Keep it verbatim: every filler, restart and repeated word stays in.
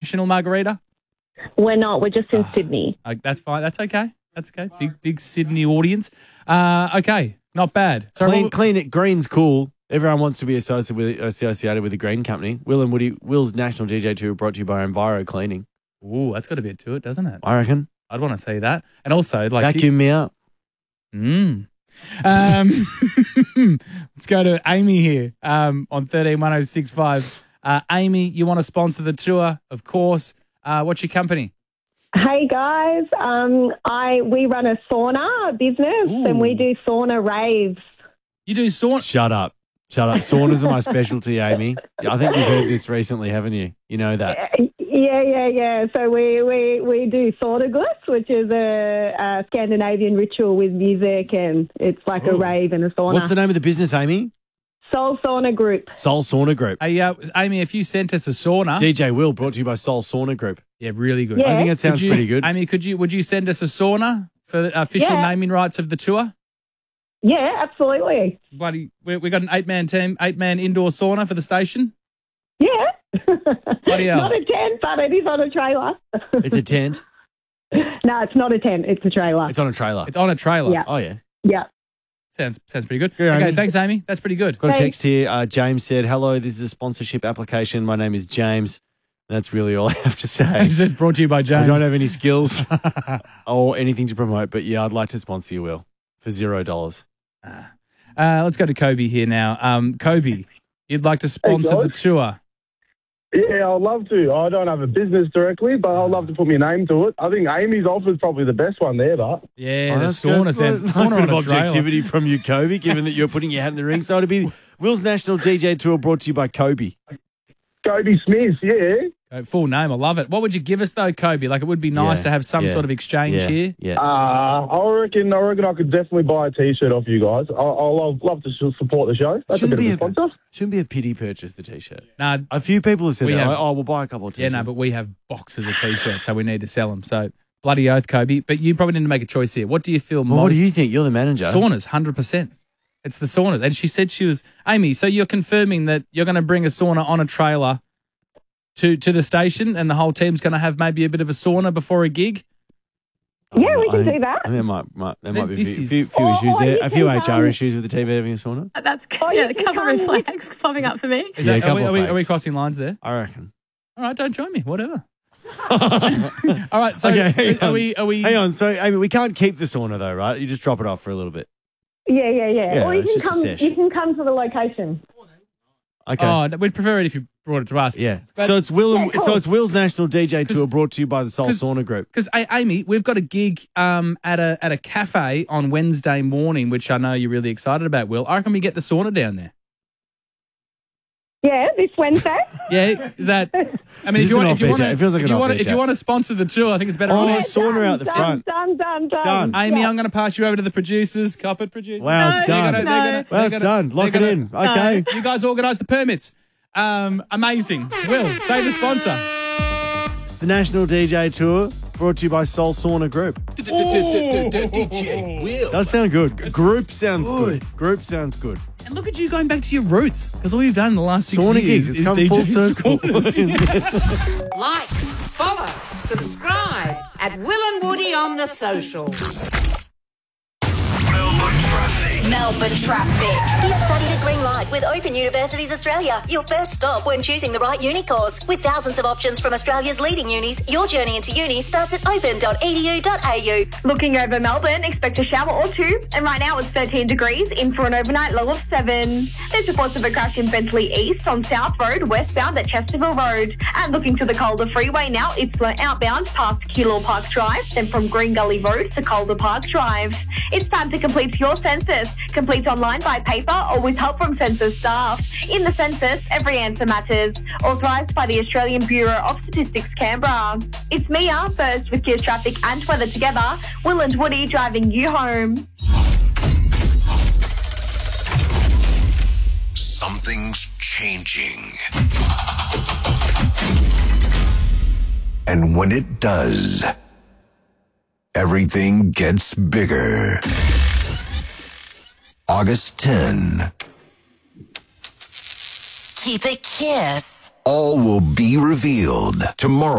international margarita? We're not. We're just in Ah. Sydney. Uh, that's fine. That's okay. That's okay. Big, big Sydney audience. Uh, okay. Not bad. So Clean, what- clean it. Green's cool. Everyone wants to be associated with associated with the Green Company. Will and Woody. Will's National D J Tour brought to you by Enviro Cleaning. Ooh, that's got a bit to it, doesn't it? I reckon. I'd want to see that. And also, like, Vacuum me up. Mm. Um, let's go to Amy here um, on thirteen one oh six five. Uh, Amy, you want to sponsor the tour, of course. Uh, what's your company? Hey guys, um, I we run a sauna business Ooh. and we do sauna raves. You do sauna. Shut up. Shut up. Saunas are my specialty, Amy. I think you've heard this recently, haven't you? You know that. Yeah, yeah, yeah. So we we, we do Saunaglis, which is a, a Scandinavian ritual with music, and it's like Ooh. a rave and a sauna. What's the name of the business, Amy? Soul Sauna Group. Soul Sauna Group. Hey, uh, Amy, if you sent us a sauna, D J Will brought to you by Soul Sauna Group. yeah, really good. Yeah. I think that sounds Could you- pretty good. Amy, could you would you send us a sauna for the official Yeah. naming rights of the tour? Yeah, absolutely. Buddy, we, we got an eight man team, eight man indoor sauna for the station. Yeah. Bloody hell. Not a tent, but it is on a trailer. It's a tent. No, it's not a tent. It's a trailer. It's on a trailer. It's on a trailer. Yeah. Oh, yeah. Yeah. Sounds sounds pretty good. Yeah, okay, Amy. thanks, Amy. That's pretty good. Got a Hey. text here. Uh, James said, hello, this is a sponsorship application. My name is James. That's really all I have to say. It's just brought to you by I James. don't have any skills or anything to promote, but yeah, I'd like to sponsor you, Will, for zero dollars. Uh, let's go to Kobe here now. Um, Kobe, you'd like to sponsor the guys. tour. Yeah, I'd love to. I don't have a business directly, but I'd love to put my name to it. I think Amy's offer's probably the best one there, but Yeah, Oh, the that's sauna good. sounds Nice sauna bit on of a trailer. objectivity from you, Kobe, given that you're putting your hat in the ring. So it'd be Will's National D J Tour brought to you by Kobe. Kobe Smith, yeah. Uh, Full name, I love it. What would you give us though, Kobe? Like it would be nice Yeah, to have some yeah, sort of exchange Yeah, here. yeah. Uh, I reckon I reckon I could definitely buy a T-shirt off you guys. I, I'll love, love to su- support the show. That's Shouldn't a bit be of a a- sponsor. Shouldn't be a pity purchase, the T-shirt. Nah, A few people have said We that. have- oh, we'll buy a couple of yeah, T-shirts. no, but we have boxes of t-shirts, so we need to sell them. So bloody oath, Kobe. But you probably need to make a choice here. What do you feel Well, most? what do you think? You're the manager. Saunas, hundred percent. It's the sauna, and she said she was Amy. So you're confirming that you're going to bring a sauna on a trailer to to the station, and the whole team's going to have maybe a bit of a sauna before a gig. Yeah, we I can think- do that. I think there might, might, there might be a This few, is- few, few Or- issues or there. you A few can, H R um, issues with the team having a sauna. That's Oh, yeah, you a can couple of red come- flags popping up for me. Is Yeah, a that, are, couple we, of are, we, are we flags. crossing lines there? I reckon. All right, don't join me. Whatever. All right, so Okay, hang are on. we? Are we? Hang on. So, Amy, we can't keep the sauna though, right? You just drop it off for a little bit. Yeah, yeah, yeah. Yeah, or you it's can just a come. sesh. You can come to the location. Okay. Oh, no, we'd prefer it if you brought it to us. yeah. But- so it's Will. Yeah, cool. So it's Will's National D J 'Cause- Tour brought to you by the Soul 'cause- Sauna Group. Because Amy, we've got a gig um, at a at a cafe on Wednesday morning, which I know you're really excited about. Will, I reckon we get the sauna down there. Yeah, this Wednesday. Yeah, is that? I mean, Is if this you an want, if you off-air want, chat? It feels like if an you want, off-air if you chat. want to sponsor the tour, I think it's better. Oh, on yeah. air. sauna out the done, front. Done, done, done. Done. Amy, Yeah. I'm going to pass you over to the producers, carpet producers. Wow, it's They're done. gonna- No. they're gonna- Well, they're it's gonna- done. Lock they're it gonna- in. Okay. You guys organise the permits. Um, amazing. Will, say the sponsor. The National D J Tour brought to you by Soul Sauna Group. D J Will. Does sound good. Group sounds good. Group sounds good. And look at you going back to your roots, because all you've done in the last six Sauna years gigs. It's is come D J full circle. saunas. Like, follow, subscribe at Will and Woody on the socials. Melbourne traffic. You've studied at Greenlight with Open Universities Australia. Your first stop when choosing the right uni course. With thousands of options from Australia's leading unis, your journey into uni starts at open dot e d u dot a u. Looking over Melbourne, expect a shower or two, and right now it's thirteen degrees, in for an overnight low of seven. There's reports of a crash in Bentley East on South Road, westbound at Chesterfield Road. And looking to the Calder Freeway now, it's slow outbound past Keilor Park Drive, then from Green Gully Road to Calder Park Drive. It's time to complete your census. Complete online by paper or with help from census staff. In the census, every answer matters. Authorised by the Australian Bureau of Statistics, Canberra. It's Mia, first with Gears Traffic and weather together. Will and Woody driving you home. Something's changing. And when it does, everything gets bigger. August tenth. Keep it kiss. All will be revealed tomorrow.